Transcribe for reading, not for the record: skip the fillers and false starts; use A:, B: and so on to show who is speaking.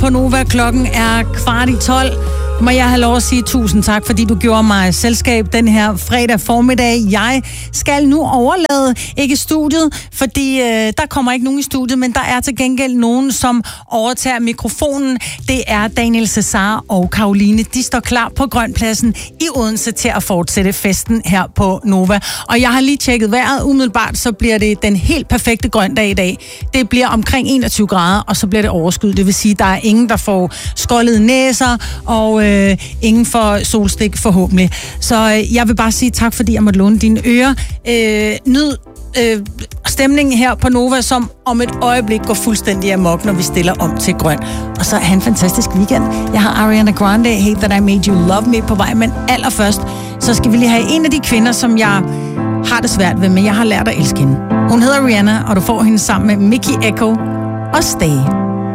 A: på Nova. Klokken er 11:15. Må jeg have lov at sige tusind tak, fordi du gjorde mig selskab den her fredag formiddag. Jeg skal nu overlade, ikke studiet, fordi der kommer ikke nogen i studiet, men der er til gengæld nogen, som overtager mikrofonen. Det er Daniel Cesar og Karoline. De står klar på Grønpladsen i Odense til at fortsætte festen her på Nova. Og jeg har lige tjekket vejret. Umiddelbart så bliver det den helt perfekte grøndag i dag. Det bliver omkring 21 grader, og så bliver det overskyet. Det vil sige, at der er ingen, der får skoldede næser, og ingen for solstik forhåbentlig. Så jeg vil bare sige tak, fordi jeg måtte låne dine ører. Nyd stemningen her på Nova, som om et øjeblik går fuldstændig amok, når vi stiller om til grøn. Og så have en fantastisk weekend. Jeg har Ariana Grande, Hate That I Made You Love Me på vej, men allerførst, så skal vi lige have en af de kvinder, som jeg har det svært ved, men jeg har lært at elske hende. Hun hedder Rihanna, og du får hende sammen med Mickey Echo og Stay.